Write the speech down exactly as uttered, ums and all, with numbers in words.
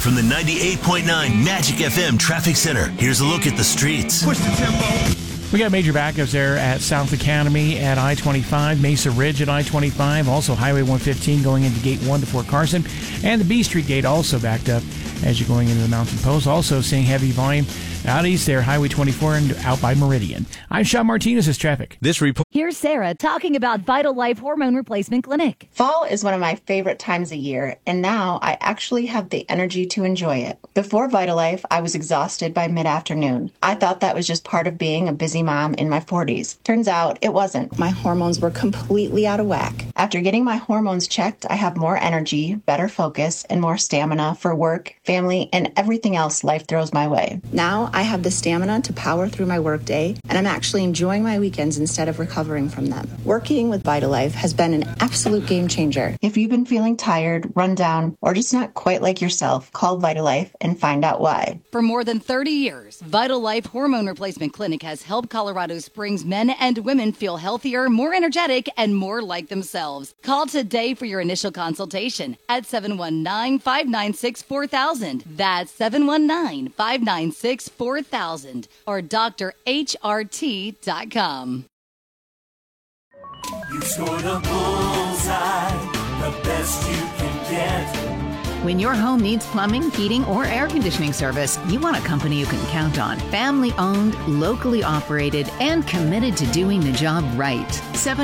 From the ninety-eight point nine Magic F M Traffic Center, here's a look at the streets. Push the tempo. We got major backups there at South Academy at I twenty-five, Mesa Ridge at I twenty-five, also Highway one fifteen going into Gate one to Fort Carson, and the B Street Gate also backed up as you're going into the Mountain Post. Also seeing heavy volume out east there, Highway twenty-four and out by Meridian. I'm Sean Martinez, this traffic. This report. Here's Sarah talking about Vital Life Hormone Replacement Clinic. Fall is one of my favorite times of year, and now I actually have the energy to enjoy it. Before Vital Life, I was exhausted by mid-afternoon. I thought that was just part of being a busy mom in my forties. Turns out it wasn't. My hormones were completely out of whack. After getting my hormones checked, I have more energy, better focus, and more stamina for work, family, and everything else life throws my way. Now I have the stamina to power through my workday, and I'm actually enjoying my weekends instead of recovering from them. Working with VitaLife has been an absolute game changer. If you've been feeling tired, run down, or just not quite like yourself, call VitaLife and find out why. For more than thirty years, Vital Life Hormone Replacement Clinic has helped Colorado Springs men and women feel healthier, more energetic, and more like themselves. Call today for your initial consultation at seven one nine, five nine six, four thousand. That's seven one nine, five nine six, four thousand or D R H R T dot com. You scored a bullseye, the best you can get. When your home needs plumbing, heating, or air conditioning service, you want a company you can count on. Family owned, locally operated, and committed to doing the job right. Seven